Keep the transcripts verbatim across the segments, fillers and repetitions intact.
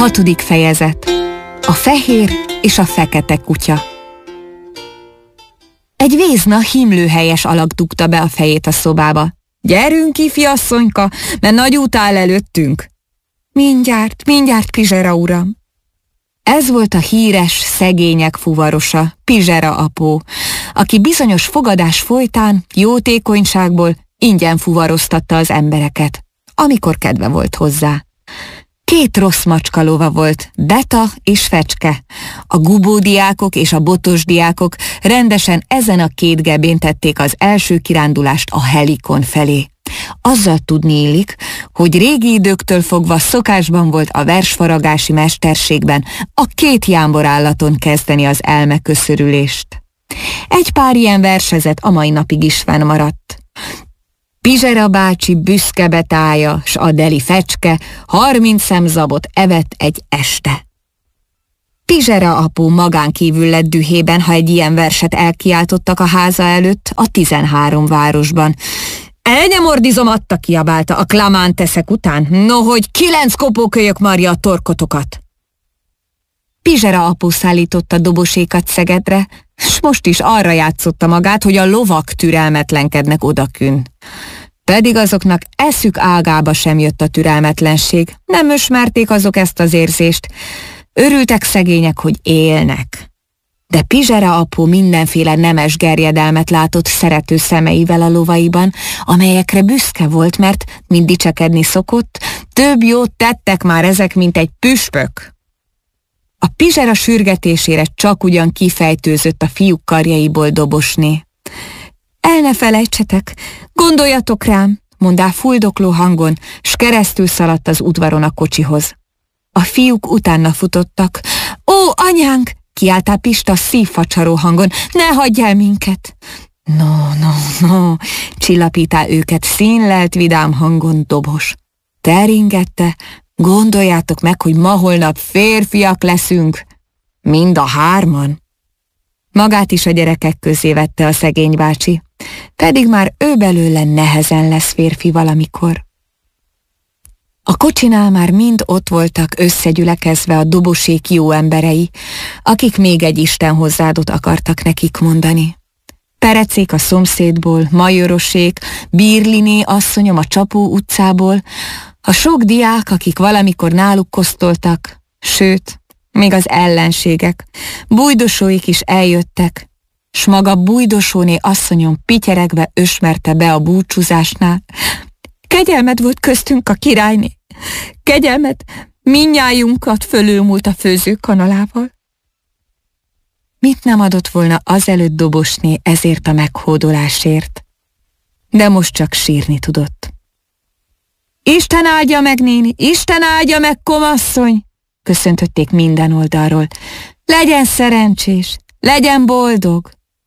Hatodik fejezet. A fehér és a fekete kutya. Egy vézna himlőhelyes alak dugta be a fejét a szobába. Gyerünk, ifjasszonyka, mert nagy út áll előttünk. Mindjárt, mindjárt, Pizsera uram. Ez volt a híres szegények fuvarosa, Pizsera apó, aki bizonyos fogadás folytán, jótékonyságból ingyen fuvaroztatta az embereket, amikor kedve volt hozzá. Két rossz macskalóva volt, Beta és Fecske. A gubódiákok és a botosdiákok rendesen ezen a két gebén tették az első kirándulást a Helikon felé. Azzal tudni illik, hogy régi időktől fogva szokásban volt a versfaragási mesterségben a két jámborállaton kezdeni az elmeköszörülést. Egy pár ilyen versezet a mai napig is fennmaradt. Pizsera bácsi büszke Betája, s a deli Fecske harminc szemzabot evett egy este. Pizsera apó magán kívül lett dühében, ha egy ilyen verset elkiáltottak a háza előtt a tizenhárom városban. Elnyomordizom, adta, kiabálta a klamán teszek után, nohogy kilenc kopókölyök marja a torkotokat. Pizsera apó szállította dobosékat Szegedre, s most is arra játszotta magát, hogy a lovak türelmetlenkednek odakün. Pedig azoknak eszük ágába sem jött a türelmetlenség, nem ösmerték azok ezt az érzést. Örültek szegények, hogy élnek. De Pizsera apó mindenféle nemes gerjedelmet látott szerető szemeivel a lovaiban, amelyekre büszke volt, mert mind dicsekedni szokott, több jót tettek már ezek, mint egy püspök. A Pizsera sürgetésére csak ugyan kifejtőzött a fiúk karjaiból Dobosné. El ne felejtsetek, gondoljatok rám, mondá fuldokló hangon, s keresztül szaladt az udvaron a kocsihoz. A fiúk utána futottak. Ó, anyánk! Kiáltál Pista szívfacsaró hangon, ne hagyj el minket! No, no, no, csillapítál őket színlelt vidám hangon Dobos. Teringette, gondoljátok meg, hogy ma-holnap férfiak leszünk, mind a hárman. Magát is a gyerekek közé vette a szegény bácsi, pedig már ő belőle nehezen lesz férfi valamikor. A kocsinál már mind ott voltak összegyülekezve a Dobosék jó emberei, akik még egy Isten hozzádot akartak nekik mondani. Perecék a szomszédból, Majorosék, Birliné asszonyom a Csapó utcából, a sok diák, akik valamikor náluk kosztoltak, sőt, még az ellenségek, Bújdosóik is eljöttek, s maga Bújdosóné asszonyom pityeregve ösmerte be a búcsúzásnál. Kegyelmed volt köztünk a királyné, kegyelmed mindnyájunkat fölülmúlt a főzőkanalával. Mit nem adott volna azelőtt Dobosné ezért a meghódolásért, de most csak sírni tudott. Isten áldja meg, néni, Isten áldja meg, komasszony, köszöntötték minden oldalról. Legyen szerencsés, legyen boldog.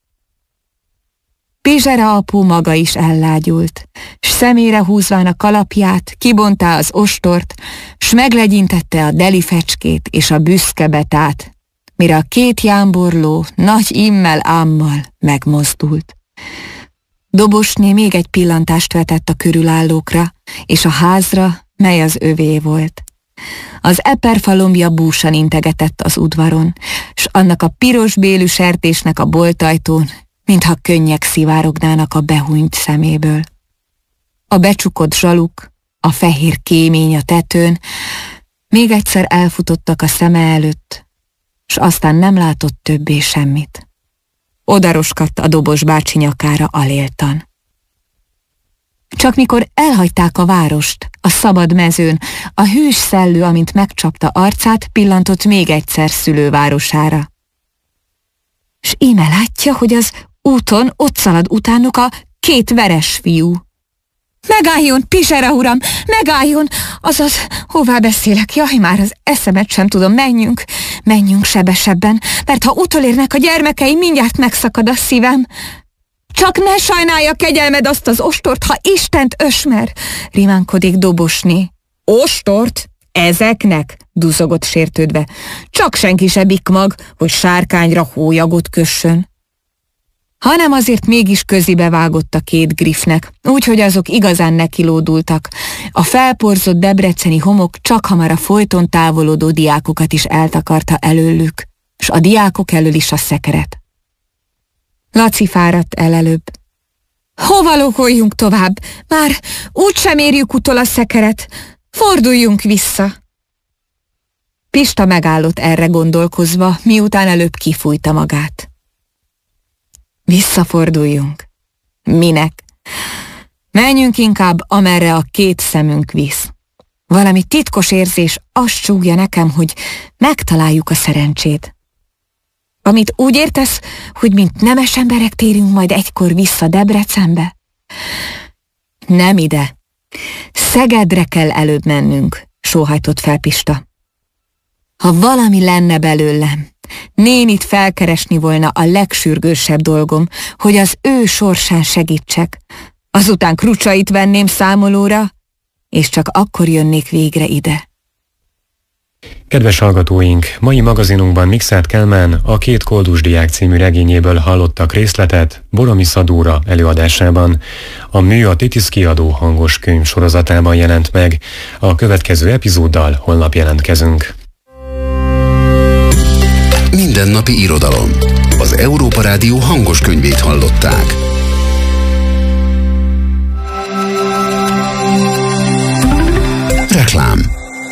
Pizsera apó maga is ellágyult, s szemére húzván a kalapját, kibontá az ostort, s meglegyintette a deli Fecskét és a büszke Betát, mire a két jámborló nagy immel ámmal megmozdult. Dobosné még egy pillantást vetett a körülállókra, és a házra, mely az övé volt. Az eperfalombja búsan integetett az udvaron, s annak a piros bélű sertésnek a boltajtón, mintha könnyek szivárognának a behúnyt szeméből. A becsukott zsaluk, a fehér kémény a tetőn, még egyszer elfutottak a szeme előtt, s aztán nem látott többé semmit. Odaroskadt a Dobos bácsi nyakára aléltan. Csak mikor elhagyták a várost, a szabad mezőn, a hűs szellő, amint megcsapta arcát, pillantott még egyszer szülővárosára. S íme látja, hogy az úton ott szalad utánuk a két veres fiú. Megálljon, Pizsera uram, megálljon, azaz, hová beszélek, jaj, már az eszemet sem tudom, menjünk, menjünk sebesebben, mert ha utolérnek a gyermekei, mindjárt megszakad a szívem. Csak ne sajnálja, kegyelmed, azt az ostort, ha Istent ösmer, rimánkodik Dobosné. Ostort? Ezeknek? Duzogott sértődve. Csak senki se bikmag, hogy sárkányra hólyagot kössön. hanem azért mégis közibe vágott a két Griffnek, úgyhogy azok igazán nekilódultak. A felporzott debreceni homok csak hamar a folyton távolodó diákokat is eltakarta előlük, s a diákok elől is a szekeret. Laci fáradt el előbb. Hova lokoljunk tovább? Már úgysem érjük utol a szekeret. Forduljunk vissza. Pista megállott erre gondolkozva, miután előbb kifújta magát. Visszaforduljunk. Minek? Menjünk inkább, amerre a két szemünk visz. Valami titkos érzés azt súgja nekem, hogy megtaláljuk a szerencsét. Amit úgy értesz, hogy mint nemes emberek térünk majd egykor vissza Debrecenbe? Nem ide. Szegedre kell előbb mennünk, sóhajtott fel Pista. Ha valami lenne belőlem, nénit felkeresni volna a legsürgősebb dolgom, hogy az ő sorsán segítsek. Azután krucsait venném számolóra, és csak akkor jönnék végre ide. Kedves hallgatóink, mai magazinunkban Mikszáth Kálmán a Két koldus diák című regényéből hallottak részletet Boromi Szadóra előadásában. A Mű a Titisz kiadó hangos könyv sorozatában jelent meg. A következő epizóddal holnap jelentkezünk. Mindennapi irodalom. Az Európa Rádió hangos könyvét hallották. Reklám.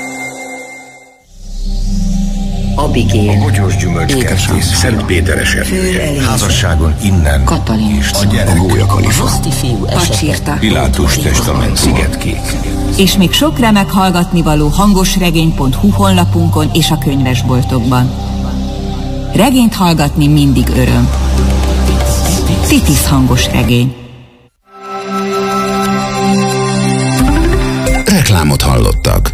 Abigél, a Bogyós Gyümölcskertész, Szent Péter esernyője, házasságon innen, Katalin, a gyerek, a Gólya Kalifa, Pacsirta, Pilátus testament, Szigetkék. És még sok remek hallgatnivaló hangosregény pont hu honlapunkon és a könyvesboltokban. Regényt hallgatni mindig öröm. Titisz hangos regény. Reklámot hallottak.